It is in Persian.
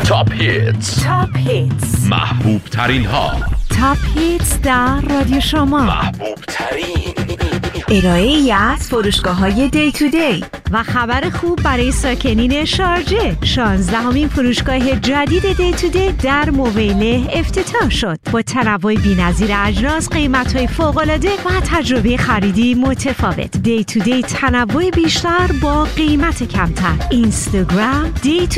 تاپ هیتس، محبوب ترین ها. تاپ هیتس در رادیو شما، محبوب ترین ارائه‌ای از فروشگاه‌های دی تو دی و خبر خوب برای ساکنین شارجه. 16مین فروشگاه جدید دی تو دی در مویله افتتاح شد با تنوع بی‌نظیر اجناس، قیمت‌های فوق‌العاده و تجربه خریدی متفاوت. دی تو دی تنوع بیشتر با قیمت کمتر. اینستاگرام دی